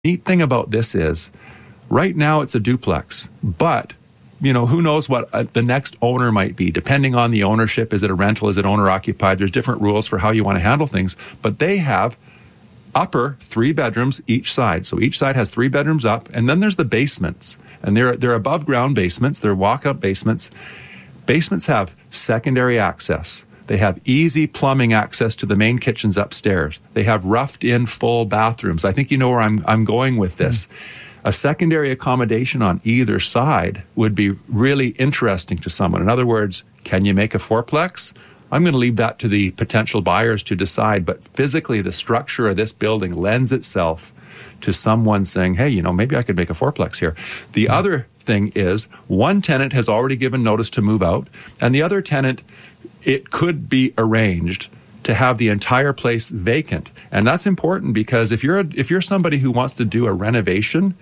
Neat thing about this is, right now it's a duplex, but who knows what the next owner might be, depending on the ownership. Is it a rental? Is it owner-occupied? There's different rules for how you want to handle things, but they have upper 3 bedrooms each side. So each side has 3 bedrooms up, and then there's the basements, and they're above-ground basements. They're walk-up basements. Basements have secondary access. They have easy plumbing access to the main kitchens upstairs. They have roughed-in full bathrooms. I think you know where I'm going with this. A secondary accommodation on either side would be really interesting to someone. In other words, can you make a fourplex? I'm going to leave that to the potential buyers to decide, but physically the structure of this building lends itself to someone saying, hey, maybe I could make a fourplex here. The other thing is, one tenant has already given notice to move out, and the other tenant, it could be arranged to have the entire place vacant. And that's important because if you're somebody who wants to do a renovation,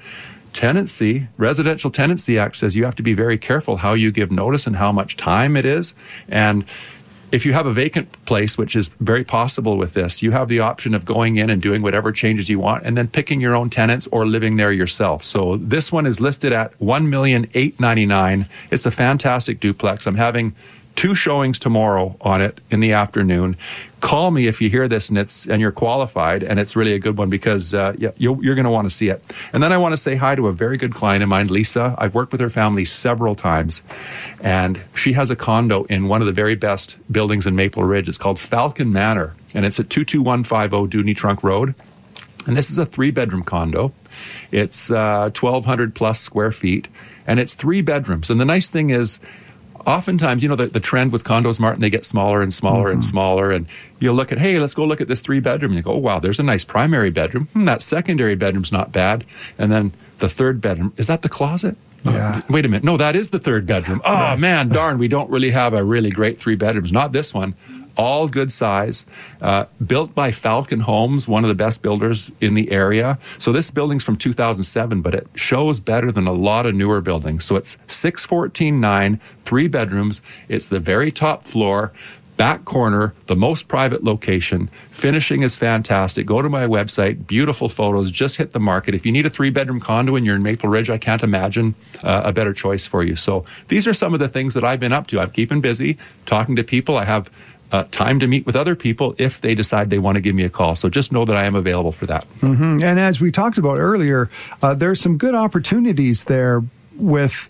Residential Tenancy Act says you have to be very careful how you give notice and how much time it is. And if you have a vacant place, which is very possible with this, you have the option of going in and doing whatever changes you want and then picking your own tenants or living there yourself. So this one is listed at $1,899,000. It's a fantastic duplex. I'm having 2 showings tomorrow on it in the afternoon. Call me if you hear this and you're qualified, and it's really a good one because you're going to want to see it. And then I want to say hi to a very good client of mine, Lisa. I've worked with her family several times, and she has a condo in one of the very best buildings in Maple Ridge. It's called Falcon Manor, and it's at 22150 Dewdney Trunk Road. And this is a 3-bedroom condo. It's 1,200 plus square feet, and it's 3 bedrooms. And the nice thing is, oftentimes, the trend with condos, Martin, they get smaller and smaller and smaller. And you'll look at, hey, let's go look at this 3-bedroom. And you go, oh, wow, there's a nice primary bedroom. That secondary bedroom's not bad. And then the 3rd bedroom, is that the closet? Yeah. Wait a minute. No, that is the 3rd bedroom. Oh, man, darn, we don't really have a really great 3 bedrooms. Not this one. All good size, built by Falcon Homes, one of the best builders in the area. So this building's from 2007, but it shows better than a lot of newer buildings. So it's 614.9, 3 bedrooms. It's the very top floor, back corner, the most private location. Finishing is fantastic. Go to my website, beautiful photos, just hit the market. If you need a 3-bedroom condo and you're in Maple Ridge, I can't imagine a better choice for you. So these are some of the things that I've been up to. I'm keeping busy, talking to people. I have time to meet with other people if they decide they want to give me a call. So just know that I am available for that. Mm-hmm. And as we talked about earlier, there's some good opportunities there with,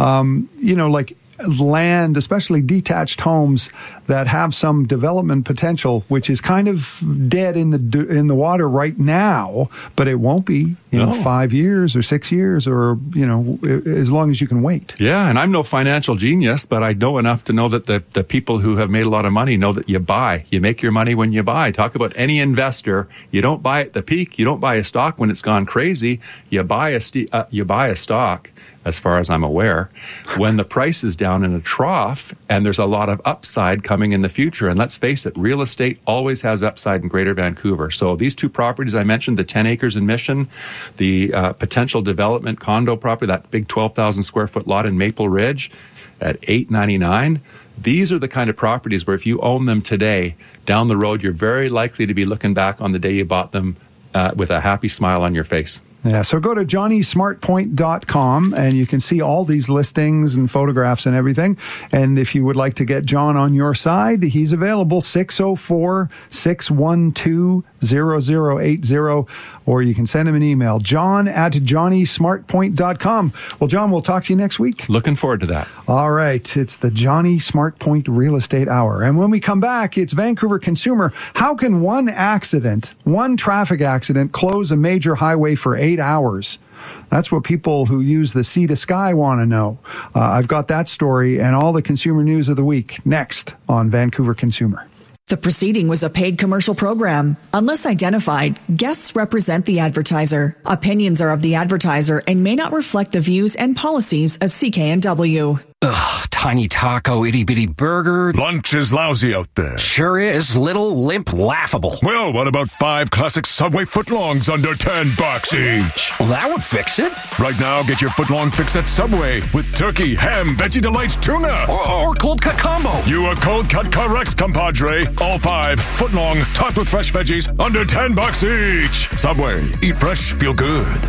like land, especially detached homes that have some development potential, which is kind of dead in the water right now, but it won't be in 5 years or 6 years or, as long as you can wait. Yeah, and I'm no financial genius, but I know enough to know that the people who have made a lot of money know that you buy. You make your money when you buy. Talk about any investor. You don't buy at the peak. You don't buy a stock when it's gone crazy. You buy a stock, as far as I'm aware, when the price is down in a trough and there's a lot of upside coming in the future. And let's face it, real estate always has upside in Greater Vancouver. So these 2 properties I mentioned, the 10 acres in Mission, the potential development condo property, that big 12,000 square foot lot in Maple Ridge at $899. These are the kind of properties where if you own them today, down the road, you're very likely to be looking back on the day you bought them with a happy smile on your face. Yeah, so go to johnnysmartpoint.com and you can see all these listings and photographs and everything. And if you would like to get John on your side, he's available 604-612-0080, or you can send him an email, john@johnnysmartpoint.com. Well, John, we'll talk to you next week. Looking forward to that. All right, it's the Johnny Smartpoint Real Estate Hour. And when we come back, it's Vancouver Consumer. How can one traffic accident, close a major highway for 8 hours? That's what people who use the Sea to Sky want to know. I've got that story and all the consumer news of the week next on Vancouver Consumer. The proceeding was a paid commercial program. Unless identified, guests represent the advertiser. Opinions are of the advertiser and may not reflect the views and policies of CKNW. Ugh, tiny taco, itty-bitty burger. Lunch is lousy out there. Sure is. Little, limp, laughable. Well, what about 5 classic Subway footlongs under $10 each? Well, that would fix it. Right now, get your footlong fix at Subway with turkey, ham, Veggie Delights, tuna. Or cold cut combo. You are cold cut correct, compadre. All 5 footlong, topped with fresh veggies, under $10 each. Subway. Eat fresh, feel good.